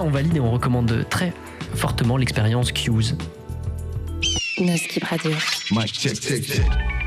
On valide et on recommande très fortement l'expérience Q's. No Skip Radio. Mic check, check, check.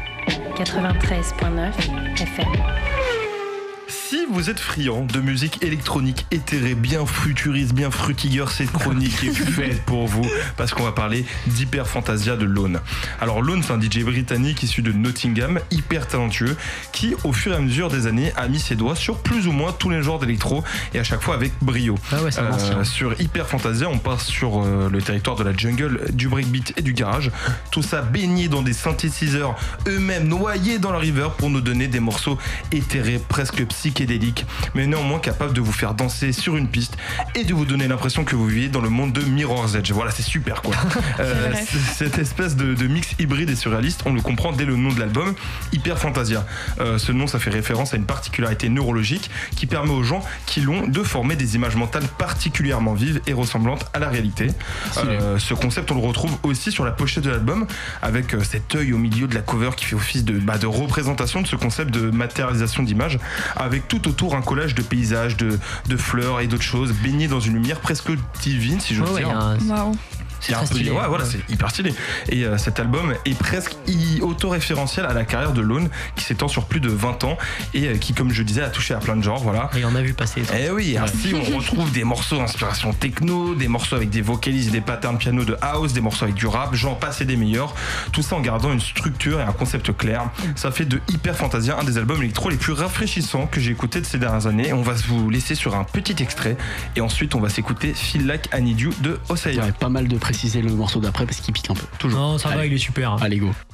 93.9 FM. Si vous êtes friand de musique électronique éthérée, bien futuriste, bien frutigueur, cette chronique est faite pour vous parce qu'on va parler d'Hyper Fantasia de Lone. Alors Lone, c'est un DJ britannique issu de Nottingham, hyper talentueux, qui au fur et à mesure des années a mis ses doigts sur plus ou moins tous les genres d'électro et à chaque fois avec brio. Ah ouais, c'est ancien. Sur Hyper Fantasia, on passe sur le territoire de la jungle, du breakbeat et du garage. Tout ça baigné dans des synthétiseurs eux-mêmes noyés dans la river pour nous donner des morceaux éthérés, presque psychédéliques, mais néanmoins capables de vous faire danser sur une piste et de vous donner l'impression que vous vivez dans le monde de Mirror's Edge. Voilà, c'est super quoi. Cette espèce de mix hybride et surréaliste, on le comprend dès le nom de l'album, Hyper Fantasia. Ce nom, ça fait référence à une particularité neurologique qui permet aux gens qui l'ont de former des images mentales particulièrement vives et ressemblantes à la réalité. Ce concept, on le retrouve aussi sur la pochette de l'album avec cet œil au milieu de la cover qui fait office de représentation de ce concept de matérialisation d'images, avec tout autour un collage de paysages, de fleurs et d'autres choses baignées dans une lumière presque divine, si j'ose dire. Waouh. C'est très stylé. Ouais, voilà, c'est hyper stylé. Et cet album est presque autoréférentiel à la carrière de Lone, qui s'étend sur plus de 20 ans et qui, comme je disais, a touché à plein de genres. Voilà. Et on a vu passer. Et oui, ainsi on retrouve des morceaux d'inspiration techno, des morceaux avec des vocalises et des patterns piano de house, des morceaux avec du rap, j'en passe et des meilleurs. Tout ça en gardant une structure et un concept clair. Ça fait de Hyper Fantasia un des albums électro les plus rafraîchissants que j'ai écouté de ces dernières années. On va vous laisser sur un petit extrait et ensuite on va s'écouter Feel Like I Need You de Osaya. Ouais, pas mal de préciser le morceau d'après parce qu'il pique un peu. Non, ça va, il est super. Allez, go.